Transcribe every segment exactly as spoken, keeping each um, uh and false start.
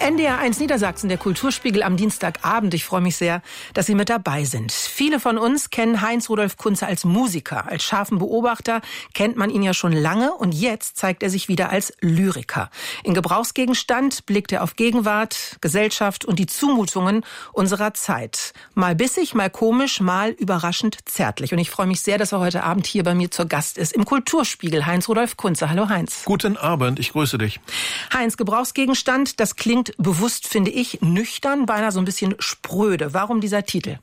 N D R eins Niedersachsen, der Kulturspiegel am Dienstagabend. Ich freue mich sehr, dass Sie mit dabei sind. Viele von uns kennen Heinz-Rudolf Kunze als Musiker. Als scharfen Beobachter kennt man ihn ja schon lange und jetzt zeigt er sich wieder als Lyriker. In Gebrauchsgegenstand blickt er auf Gegenwart, Gesellschaft und die Zumutungen unserer Zeit. Mal bissig, mal komisch, mal überraschend zärtlich. Und ich freue mich sehr, dass er heute Abend hier bei mir zu Gast ist im Kulturspiegel. Heinz-Rudolf Kunze. Hallo Heinz. Guten Abend, ich grüße dich. Heinz, Gebrauchsgegenstand, das klingt bewusst, finde ich, nüchtern, beinahe so ein bisschen spröde. Warum dieser Titel?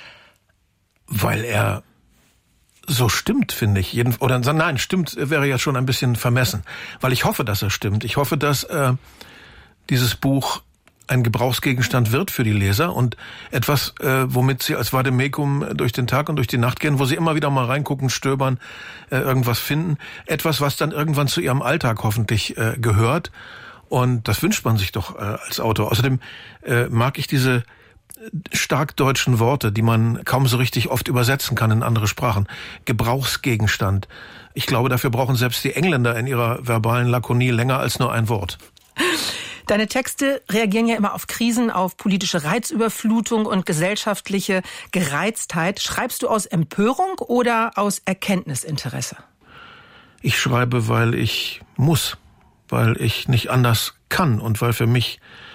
Weil er so stimmt, finde ich. Jeden, oder nein, stimmt wäre ja schon ein bisschen vermessen. Weil ich hoffe, dass er stimmt. Ich hoffe, dass äh, dieses Buch ein Gebrauchsgegenstand wird für die Leser und etwas, äh, womit sie als Vademecum durch den Tag und durch die Nacht gehen, wo sie immer wieder mal reingucken, stöbern, äh, irgendwas finden. Etwas, was dann irgendwann zu ihrem Alltag hoffentlich äh, gehört. Und das wünscht man sich doch äh, als Autor. Außerdem äh, mag ich diese stark deutschen Worte, die man kaum so richtig oft übersetzen kann in andere Sprachen. Gebrauchsgegenstand. Ich glaube, dafür brauchen selbst die Engländer in ihrer verbalen Lakonie länger als nur ein Wort. Deine Texte reagieren ja immer auf Krisen, auf politische Reizüberflutung und gesellschaftliche Gereiztheit. Schreibst du aus Empörung oder aus Erkenntnisinteresse? Ich schreibe, weil ich muss. Weil ich nicht anders kann und weil für mich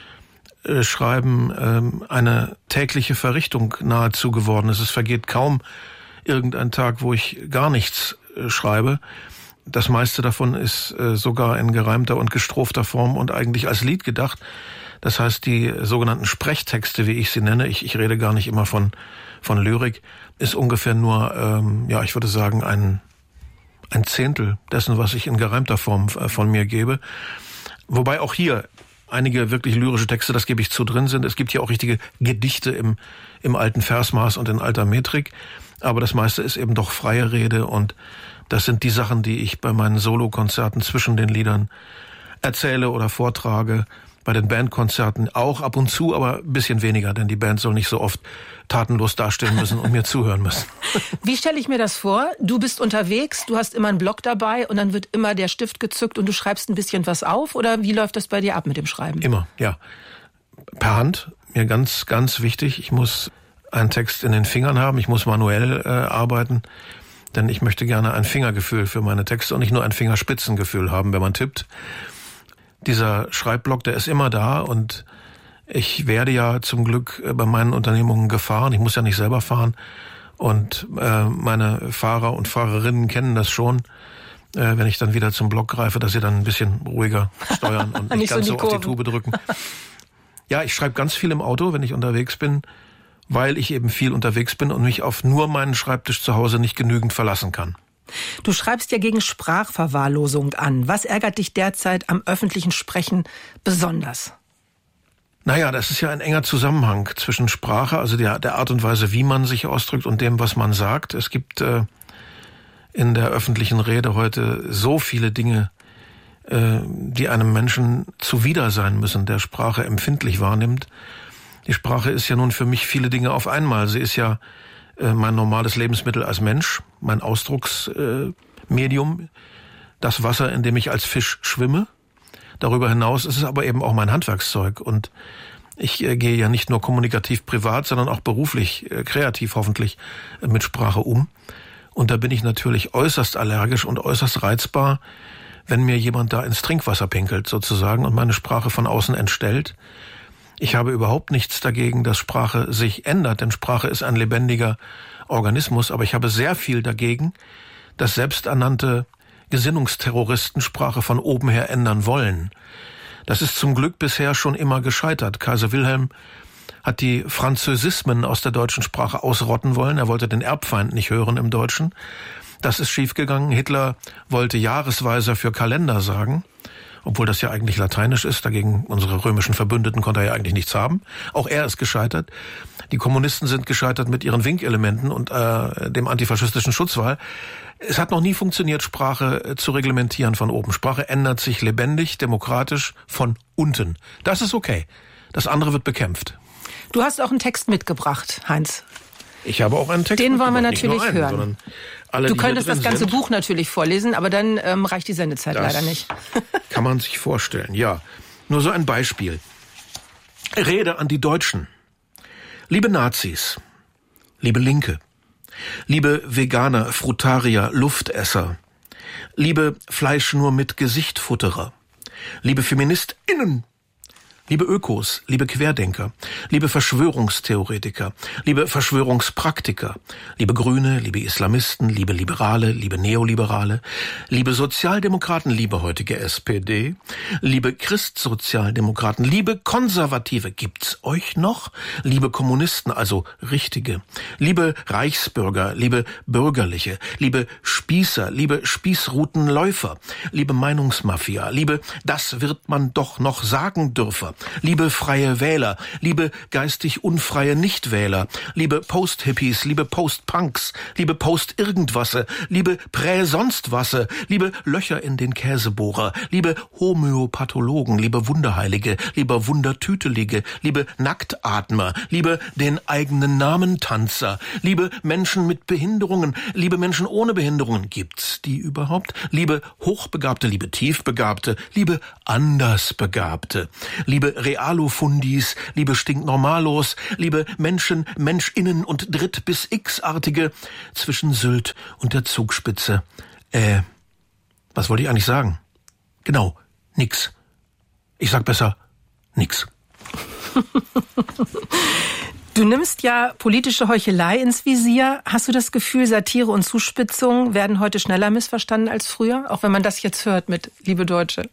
äh, Schreiben ähm, eine tägliche Verrichtung nahezu geworden ist. Es vergeht kaum irgendein Tag, wo ich gar nichts äh, schreibe. Das meiste davon ist äh, sogar in gereimter und gestrofter Form und eigentlich als Lied gedacht. Das heißt, die sogenannten Sprechtexte, wie ich sie nenne, ich, ich rede gar nicht immer von, von Lyrik, ist ungefähr nur, ähm, ja, ich würde sagen, ein ein Zehntel dessen, was ich in gereimter Form von mir gebe. Wobei auch hier einige wirklich lyrische Texte, das gebe ich zu, drin sind. Es gibt hier auch richtige Gedichte im, im alten Versmaß und in alter Metrik. Aber das meiste ist eben doch freie Rede und das sind die Sachen, die ich bei meinen Solokonzerten zwischen den Liedern erzähle oder vortrage. Bei den Bandkonzerten auch ab und zu, aber ein bisschen weniger, denn die Band soll nicht so oft tatenlos dastehen müssen und mir zuhören müssen. Wie stelle ich mir das vor? Du bist unterwegs, du hast immer einen Block dabei und dann wird immer der Stift gezückt und du schreibst ein bisschen was auf? Oder wie läuft das bei dir ab mit dem Schreiben? Immer, ja. Per Hand, mir ganz, ganz wichtig. Ich muss einen Text in den Fingern haben, ich muss manuell äh, arbeiten, denn ich möchte gerne ein Fingergefühl für meine Texte und nicht nur ein Fingerspitzengefühl haben, wenn man tippt. Dieser Schreibblock, der ist immer da und ich werde ja zum Glück bei meinen Unternehmungen gefahren. Ich muss ja nicht selber fahren und äh, meine Fahrer und Fahrerinnen kennen das schon, äh, wenn ich dann wieder zum Block greife, dass sie dann ein bisschen ruhiger steuern und nicht, nicht ganz so, so auf die Tube drücken. Ja, ich schreibe ganz viel im Auto, wenn ich unterwegs bin, weil ich eben viel unterwegs bin und mich auf nur meinen Schreibtisch zu Hause nicht genügend verlassen kann. Du schreibst ja gegen Sprachverwahrlosung an. Was ärgert dich derzeit am öffentlichen Sprechen besonders? Naja, das ist ja ein enger Zusammenhang zwischen Sprache, also der, der Art und Weise, wie man sich ausdrückt und dem, was man sagt. Es gibt äh, in der öffentlichen Rede heute so viele Dinge, äh, die einem Menschen zuwider sein müssen, der Sprache empfindlich wahrnimmt. Die Sprache ist ja nun für mich viele Dinge auf einmal. Sie ist ja mein normales Lebensmittel als Mensch, mein Ausdrucksmedium, das Wasser, in dem ich als Fisch schwimme. Darüber hinaus ist es aber eben auch mein Handwerkszeug. Und ich gehe ja nicht nur kommunikativ privat, sondern auch beruflich, kreativ hoffentlich mit Sprache um. Und da bin ich natürlich äußerst allergisch und äußerst reizbar, wenn mir jemand da ins Trinkwasser pinkelt sozusagen und meine Sprache von außen entstellt. Ich habe überhaupt nichts dagegen, dass Sprache sich ändert, denn Sprache ist ein lebendiger Organismus. Aber ich habe sehr viel dagegen, dass selbsternannte Gesinnungsterroristen Sprache von oben her ändern wollen. Das ist zum Glück bisher schon immer gescheitert. Kaiser Wilhelm hat die Französismen aus der deutschen Sprache ausrotten wollen. Er wollte den Erbfeind nicht hören im Deutschen. Das ist schiefgegangen. Hitler wollte Jahresweiser für Kalender sagen, obwohl das ja eigentlich lateinisch ist. Dagegen unsere römischen Verbündeten konnte er ja eigentlich nichts haben. Auch er ist gescheitert. Die Kommunisten sind gescheitert mit ihren Winkelementen und äh, dem antifaschistischen Schutzwall. Es hat noch nie funktioniert, Sprache zu reglementieren von oben. Sprache ändert sich lebendig, demokratisch von unten. Das ist okay. Das andere wird bekämpft. Du hast auch einen Text mitgebracht, Heinz. Ich habe auch einen Text Den wollen wir natürlich einen, hören. Alle, du könntest das ganze sind. Buch natürlich vorlesen, aber dann ähm, reicht die Sendezeit das leider nicht. Kann man sich vorstellen, ja. Nur so ein Beispiel. Rede an die Deutschen. Liebe Nazis, liebe Linke, liebe Veganer, Frutarier, Luftesser, liebe Fleisch nur mit Gesichtfutterer, liebe FeministInnen, liebe Ökos, liebe Querdenker, liebe Verschwörungstheoretiker, liebe Verschwörungspraktiker, liebe Grüne, liebe Islamisten, liebe Liberale, liebe Neoliberale, liebe Sozialdemokraten, liebe heutige S P D, liebe Christsozialdemokraten, liebe Konservative, gibt's euch noch? Liebe Kommunisten, also Richtige, liebe Reichsbürger, liebe Bürgerliche, liebe Spießer, liebe Spießrutenläufer, liebe Meinungsmafia, liebe das wird man doch noch sagen dürfer, liebe freie Wähler, liebe geistig unfreie Nichtwähler, liebe Post-Hippies, liebe Post-Punks, liebe Post-Irgendwasse, liebe Prä-Sonstwasse, liebe Löcher in den Käsebohrer, liebe Homöopathologen, liebe Wunderheilige, liebe Wundertütelige, liebe Nacktatmer, liebe den eigenen Namen Tanzer, liebe Menschen mit Behinderungen, liebe Menschen ohne Behinderungen, gibt's die überhaupt? Liebe Hochbegabte, liebe Tiefbegabte, liebe Andersbegabte, liebe Realofundis, liebe Stinknormalos, liebe Menschen, Menschinnen und Dritt- bis X-artige zwischen Sylt und der Zugspitze. Äh, was wollte ich eigentlich sagen? Genau, nix. Ich sag besser, nix. Du nimmst ja politische Heuchelei ins Visier. Hast du das Gefühl, Satire und Zuspitzung werden heute schneller missverstanden als früher? Auch wenn man das jetzt hört mit Liebe Deutsche.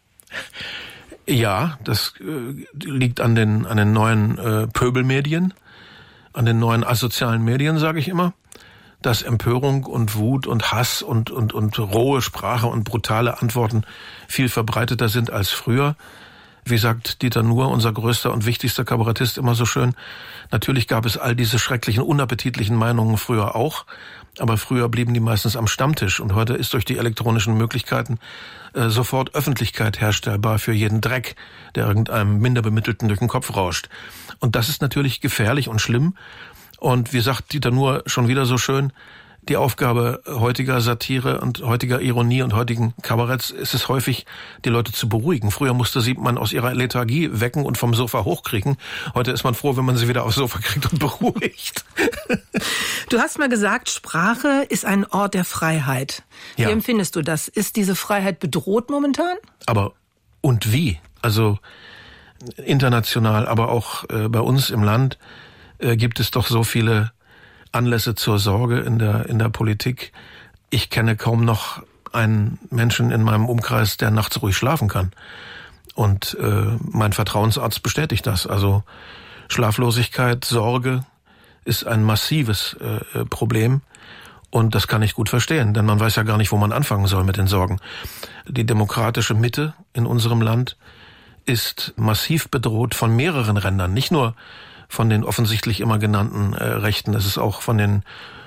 Ja, das äh, liegt an den an den neuen äh, Pöbelmedien, an den neuen asozialen Medien, sage ich immer, dass Empörung und Wut und Hass und und und rohe Sprache und brutale Antworten viel verbreiteter sind als früher. Wie sagt Dieter Nuhr, unser größter und wichtigster Kabarettist, immer so schön, natürlich gab es all diese schrecklichen, unappetitlichen Meinungen früher auch, aber früher blieben die meistens am Stammtisch und heute ist durch die elektronischen Möglichkeiten äh, sofort Öffentlichkeit herstellbar für jeden Dreck, der irgendeinem Minderbemittelten durch den Kopf rauscht. Und das ist natürlich gefährlich und schlimm. Und wie sagt Dieter Nuhr schon wieder so schön, die Aufgabe heutiger Satire und heutiger Ironie und heutigen Kabaretts ist es häufig, die Leute zu beruhigen. Früher musste sie man aus ihrer Lethargie wecken und vom Sofa hochkriegen. Heute ist man froh, wenn man sie wieder aufs Sofa kriegt und beruhigt. Du hast mal gesagt, Sprache ist ein Ort der Freiheit. Wie ja. empfindest du das? Ist diese Freiheit bedroht momentan? Aber und wie? Also international, aber auch äh, bei uns im Land äh, gibt es doch so viele Anlässe zur Sorge in der in der Politik. Ich kenne kaum noch einen Menschen in meinem Umkreis, der nachts ruhig schlafen kann. Und äh, mein Vertrauensarzt bestätigt das. Also Schlaflosigkeit, Sorge ist ein massives äh, Problem. Und das kann ich gut verstehen, denn man weiß ja gar nicht, wo man anfangen soll mit den Sorgen. Die demokratische Mitte in unserem Land ist massiv bedroht von mehreren Rändern, nicht nur von den offensichtlich immer genannten äh, Rechten. Es ist auch von den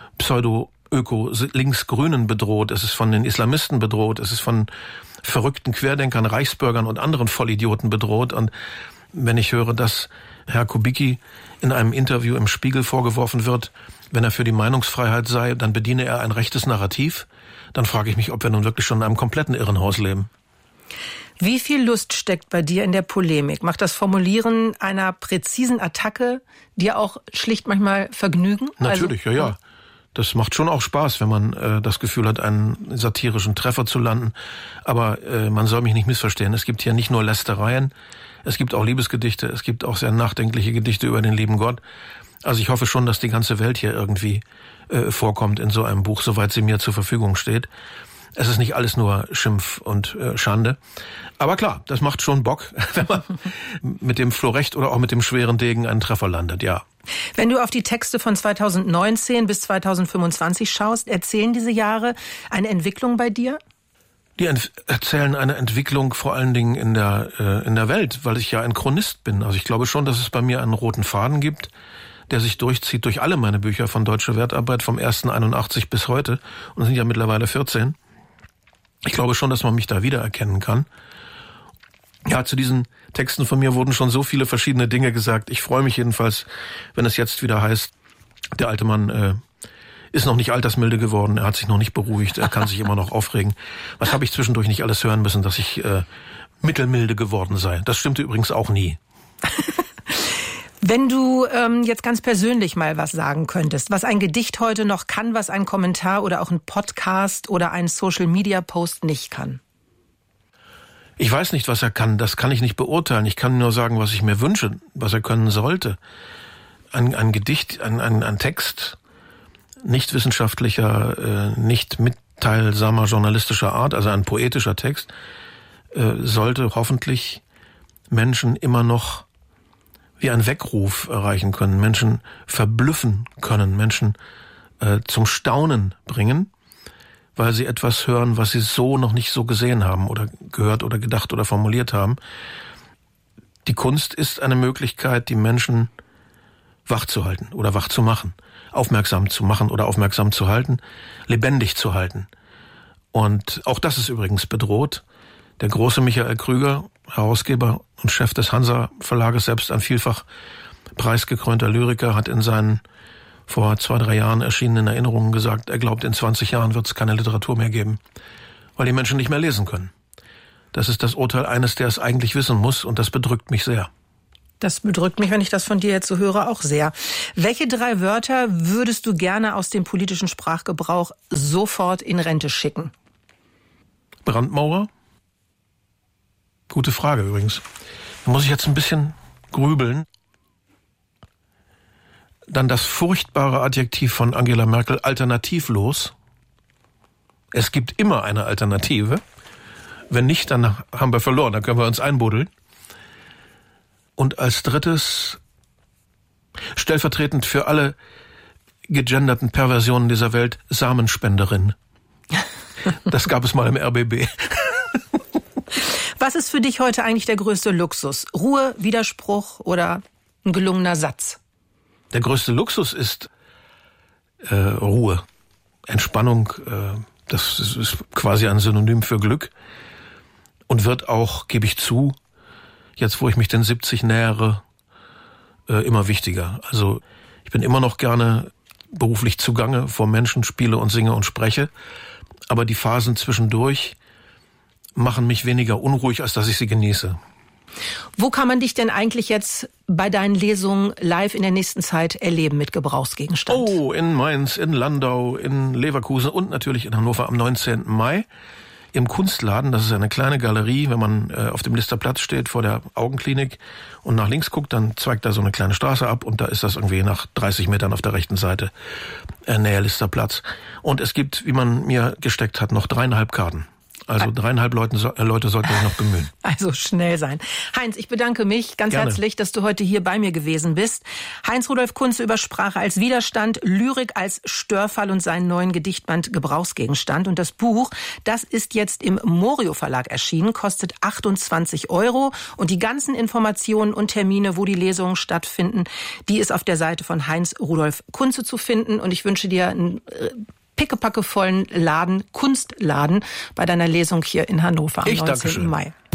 Pseudo-Öko-Linksgrünen bedroht. Es ist von den Islamisten bedroht. Es ist von verrückten Querdenkern, Reichsbürgern und anderen Vollidioten bedroht. Und wenn ich höre, dass Herr Kubicki in einem Interview im Spiegel vorgeworfen wird, wenn er für die Meinungsfreiheit sei, dann bediene er ein rechtes Narrativ, dann frage ich mich, ob wir nun wirklich schon in einem kompletten Irrenhaus leben. Wie viel Lust steckt bei dir in der Polemik? Macht das Formulieren einer präzisen Attacke dir auch schlicht manchmal Vergnügen? Natürlich, also, ja, ja. Das macht schon auch Spaß, wenn man äh, das Gefühl hat, einen satirischen Treffer zu landen. Aber äh, man soll mich nicht missverstehen. Es gibt hier nicht nur Lästereien, es gibt auch Liebesgedichte, es gibt auch sehr nachdenkliche Gedichte über den lieben Gott. Also ich hoffe schon, dass die ganze Welt hier irgendwie äh, vorkommt in so einem Buch, soweit sie mir zur Verfügung steht. Es ist nicht alles nur Schimpf und äh, Schande. Aber klar, das macht schon Bock, wenn man mit dem Florecht oder auch mit dem schweren Degen einen Treffer landet, ja. Wenn du auf die Texte von zweitausendneunzehn bis zweitausendfünfundzwanzig schaust, erzählen diese Jahre eine Entwicklung bei dir? Die ent- erzählen eine Entwicklung vor allen Dingen in der, äh, in der Welt, weil ich ja ein Chronist bin. Also ich glaube schon, dass es bei mir einen roten Faden gibt, der sich durchzieht durch alle meine Bücher von Deutsche Wertarbeit vom ersten einundachtzig bis heute. Und es sind ja mittlerweile vierzehn. Ich glaube schon, dass man mich da wiedererkennen kann. Ja, zu diesen Texten von mir wurden schon so viele verschiedene Dinge gesagt. Ich freue mich jedenfalls, wenn es jetzt wieder heißt, der alte Mann äh, ist noch nicht altersmilde geworden, er hat sich noch nicht beruhigt, er kann sich immer noch aufregen. Was habe ich zwischendurch nicht alles hören müssen, dass ich äh, mittelmilde geworden sei? Das stimmte übrigens auch nie. Wenn du ähm, jetzt ganz persönlich mal was sagen könntest, was ein Gedicht heute noch kann, was ein Kommentar oder auch ein Podcast oder ein Social-Media-Post nicht kann. Ich weiß nicht, was er kann. Das kann ich nicht beurteilen. Ich kann nur sagen, was ich mir wünsche, was er können sollte. Ein, ein Gedicht, ein, ein, ein Text, nicht wissenschaftlicher, äh, nicht mitteilsamer journalistischer Art, also ein poetischer Text, äh, sollte hoffentlich Menschen immer noch wie ein Weckruf erreichen können, Menschen verblüffen können, Menschen äh, zum Staunen bringen, weil sie etwas hören, was sie so noch nicht so gesehen haben oder gehört oder gedacht oder formuliert haben. Die Kunst ist eine Möglichkeit, die Menschen wach zu halten oder wach zu machen, aufmerksam zu machen oder aufmerksam zu halten, lebendig zu halten. Und auch das ist übrigens bedroht. Der große Michael Krüger, Herausgeber und Chef des Hansa-Verlages, selbst ein vielfach preisgekrönter Lyriker, hat in seinen vor zwei, drei Jahren erschienenen Erinnerungen gesagt, er glaubt, in zwanzig Jahren wird es keine Literatur mehr geben, weil die Menschen nicht mehr lesen können. Das ist das Urteil eines, der es eigentlich wissen muss, und das bedrückt mich sehr. Das bedrückt mich, wenn ich das von dir jetzt so höre, auch sehr. Welche drei Wörter würdest du gerne aus dem politischen Sprachgebrauch sofort in Rente schicken? Brandmauer? Gute Frage übrigens. Da muss ich jetzt ein bisschen grübeln. Dann das furchtbare Adjektiv von Angela Merkel, alternativlos. Es gibt immer eine Alternative. Wenn nicht, dann haben wir verloren, dann können wir uns einbuddeln. Und als drittes, stellvertretend für alle gegenderten Perversionen dieser Welt, Samenspenderin. Das gab es mal im R B B. Was ist für dich heute eigentlich der größte Luxus? Ruhe, Widerspruch oder ein gelungener Satz? Der größte Luxus ist äh, Ruhe, Entspannung. Äh, das ist quasi ein Synonym für Glück und wird auch, gebe ich zu, jetzt wo ich mich den siebzig nähere, äh, immer wichtiger. Also ich bin immer noch gerne beruflich zugange, vor Menschen spiele und singe und spreche, aber die Phasen zwischendurch machen mich weniger unruhig, als dass ich sie genieße. Wo kann man dich denn eigentlich jetzt bei deinen Lesungen live in der nächsten Zeit erleben mit Gebrauchsgegenstand? Oh, in Mainz, in Landau, in Leverkusen und natürlich in Hannover am neunzehnten Mai. Im Kunstladen, das ist eine kleine Galerie, wenn man äh, auf dem Lister Platz steht vor der Augenklinik und nach links guckt, dann zweigt da so eine kleine Straße ab und da ist das irgendwie nach dreißig Metern auf der rechten Seite äh, näher Lister Platz. Und es gibt, wie man mir gesteckt hat, noch dreieinhalb Karten. Also dreieinhalb Leute, äh, Leute sollten sich noch bemühen. Also schnell sein. Heinz, ich bedanke mich ganz Gerne. herzlich, dass du heute hier bei mir gewesen bist. Heinz Rudolf Kunze über Sprache als Widerstand, Lyrik als Störfall und seinen neuen Gedichtband Gebrauchsgegenstand. Und das Buch, das ist jetzt im Morio Verlag erschienen, kostet achtundzwanzig Euro. Und die ganzen Informationen und Termine, wo die Lesungen stattfinden, die ist auf der Seite von Heinz Rudolf Kunze zu finden. Und ich wünsche dir ein pickepackevollen Laden, Kunstladen bei deiner Lesung hier in Hannover am neunzehnten Mai.